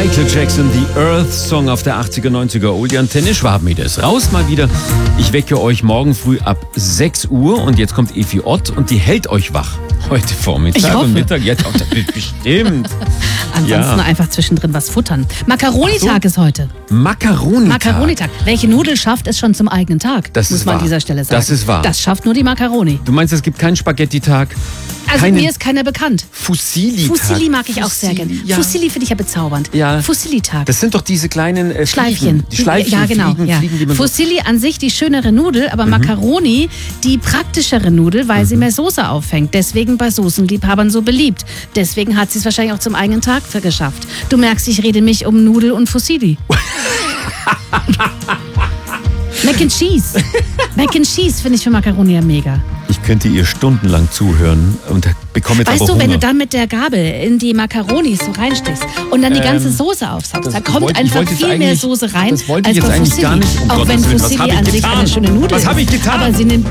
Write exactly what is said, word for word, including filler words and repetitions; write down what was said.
Michael Jackson, The Earth Song auf der achtziger, neunziger Oldie-Antenne. Schwabenmeter ist raus mal wieder. Ich wecke euch morgen früh ab sechs Uhr und jetzt kommt Efi Ott und die hält euch wach. Heute Vormittag und Mittag. Ja, doch, das wird bestimmt. Ansonsten Ja. einfach zwischendrin was futtern. Makaronitag so. ist heute. Makaronitag. Makaronitag. Welche Nudel schafft es schon zum eigenen Tag? Das muss ist man wahr. an dieser Stelle sagen. Das ist wahr. Das schafft nur die Makaroni. Du meinst, es gibt keinen Spaghetti-Tag? Also Keinen mir ist keiner bekannt. Fusilli-Tag? Fusilli mag ich auch sehr Fusilli, gerne. ja. Fusilli finde ich ja bezaubernd. Ja. Fusilli-Tag. Das sind doch diese kleinen äh, Schleifchen. Fliegen. Die Schleifchen, Ja, genau. Fliegen, ja. Fliegen, die man so Fusilli an sich die schönere Nudel, aber Makaroni die praktischere Nudel, weil sie mehr Soße auffängt. Deswegen bei Soßenliebhabern so beliebt. Deswegen hat sie es wahrscheinlich auch zum eigenen Tag für geschafft. Du merkst, ich rede mich um Nudel und Fusilli. Mac and Cheese. Mac and Cheese finde ich für Makaroni ja mega. Ich könnte ihr stundenlang zuhören und bekomme jetzt Weißt aber du, wenn Hunger. du dann mit der Gabel in die Makaronis so reinstichst und dann die ganze Ähm, Soße aufsaugst, das da kommt wollte- ich einfach wollte jetzt viel mehr eigentlich- Soße rein das wollte ich als jetzt bei eigentlich Fusilli. gar nicht. Um Auch Gottes wenn Willen, was Fusilli hab ich an sich getan? eine schöne Nudel Was hab ich ist. getan? Aber sie nimmt